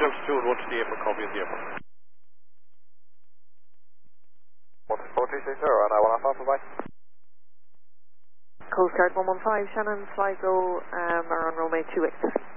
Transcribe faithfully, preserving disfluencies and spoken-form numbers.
altitude, one to the airport, copy at the airport. one four three six zero, and I one alpha, bye. Coast Guard one one five, Shannon, fly go um, around runway two eight.